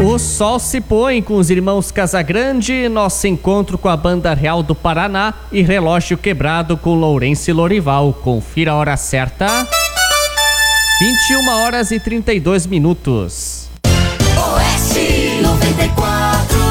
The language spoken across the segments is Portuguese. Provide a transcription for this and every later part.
O sol se põe com os irmãos Casagrande, nosso encontro com a Banda Real do Paraná e Relógio Quebrado com Lourenço e Lorival. Confira a hora certa. 21h32. Oeste 94.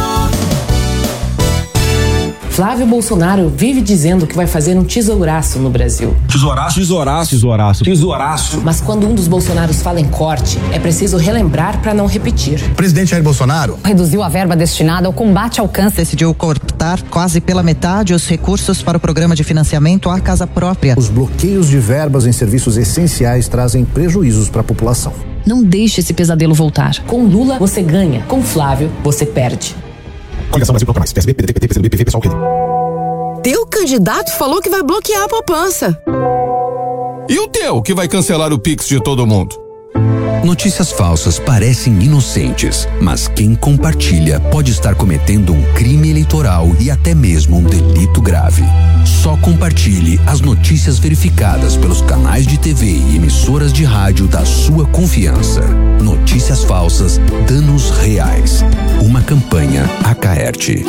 Flávio Bolsonaro vive dizendo que vai fazer um tesouraço no Brasil. Tesouraço. Mas quando um dos Bolsonaros fala em corte, é preciso relembrar para não repetir. O presidente Jair Bolsonaro reduziu a verba destinada ao combate ao câncer. Decidiu cortar quase pela metade os recursos para o programa de financiamento à casa própria. Os bloqueios de verbas em serviços essenciais trazem prejuízos para a população. Não deixe esse pesadelo voltar. Com Lula, você ganha. Com Flávio, você perde. Coligação Brasil Proclamais, PSB, PDT, PCdoB, PSOL, PD. Teu candidato falou que vai bloquear a poupança. E o teu, que vai cancelar o Pix de todo mundo? Notícias falsas parecem inocentes, mas quem compartilha pode estar cometendo um crime eleitoral e até mesmo um delito grave. Só compartilhe as notícias verificadas pelos canais de TV e emissoras de rádio da sua confiança. Notícias falsas, danos reais. Uma campanha Acaerte.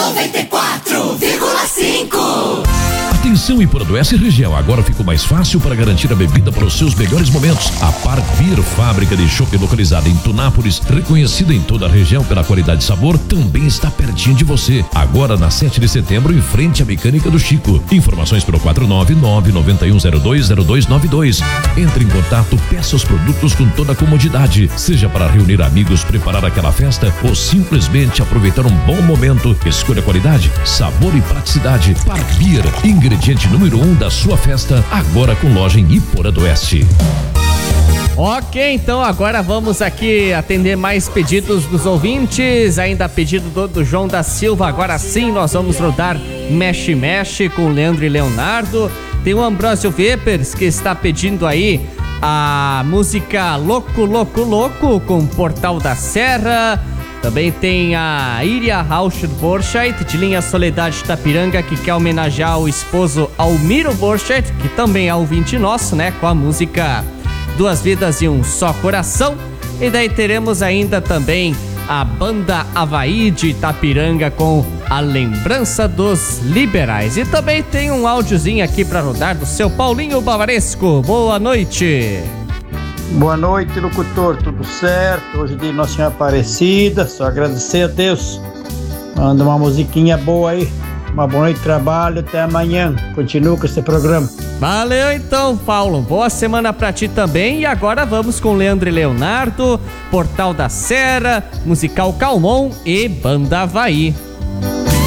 94,5. Atenção, Iporadoeste região, agora ficou mais fácil para garantir a bebida para os seus melhores momentos. A Park Beer, fábrica de chopp localizada em Tunápolis, reconhecida em toda a região pela qualidade e sabor, também está pertinho de você. Agora na 7 de setembro, em frente à Mecânica do Chico. Informações pelo 499-9102-0292. Entre em contato, peça os produtos com toda a comodidade, seja para reunir amigos, preparar aquela festa ou simplesmente aproveitar um bom momento. Escolha qualidade, sabor e praticidade. Park Beer, ingrediente número 1 da sua festa, agora com loja em Iporadoeste. Ok, então agora vamos aqui atender mais pedidos dos ouvintes. Ainda pedido do João da Silva. Agora sim nós vamos rodar Mexe Mexe com Leandro e Leonardo. Tem o Ambrósio Vepers que está pedindo aí a música Louco, Louco, Louco com Portal da Serra. Também tem a Iria Rausch Borchardt, de linha Soledade Tapiranga, que quer homenagear o esposo Almiro Borchardt, que também é ouvinte nosso, né? Com a música Duas Vidas e um Só Coração. E daí teremos ainda também a Banda Havaí de Itapiranga com A Lembrança dos Liberais. E também tem um áudiozinho aqui para rodar do seu Paulinho Bavaresco. Boa noite. Boa noite, locutor, tudo certo? Hoje é dia de Nossa Senhora Aparecida, só agradecer a Deus. Manda uma musiquinha boa aí, uma boa noite de trabalho, até amanhã. Continua com esse programa. Valeu então, Paulo, boa semana pra ti também. E agora vamos com Leandro e Leonardo, Portal da Serra, Musical Calmon e Banda Havaí.